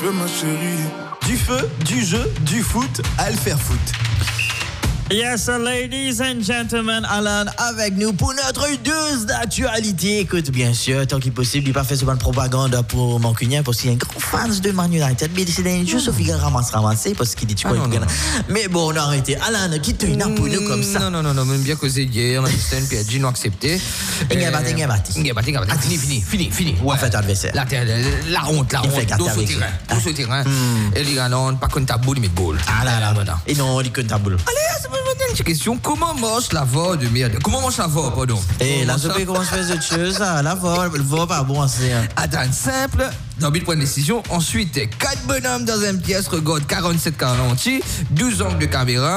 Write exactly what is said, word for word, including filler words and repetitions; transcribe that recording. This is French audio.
peu, ma chérie. Du feu, du jeu, du foot, à le faire foot. Yes, ladies and gentlemen, Alan avec nous pour notre dose d'actualité. Écoute, bien sûr, tant qu'il possible, il pas fait souvent de propagande pour Mancunien parce qu'il y a un grand fan de Man United. Mais c'est juste au final ramasse ramasser parce qu'il dit tu ah, crois non, non. Mais bon, on a arrêté. Alan, quitte une pour nous comme ça. Non, non, non, non, même bien causé hier, Manchester P S G nous accepté. Il n'y a pas, il n'y a pas. Il n'y a pas, il n'y a pas. Fini, fini, fini, fini. En fait, adversaire. La, la honte, la honte. Dos au terrain, dos au terrain. Et les gars, non, pas contre ta boule, mais boule. Ah là là, voilà. Et non, il compte ta boule. Allez, c'est pas une question. Comment mange la voix de merde? Comment mange la voix, pardon? Eh, là, je peux commencer à faire autre chose. La voix, le voix pas bon, c'est. Attends, simple. Dans le but de prendre une décision. Ensuite, quatre bonhommes dans une pièce regardent quarante-sept quarante, douze angles de caméra.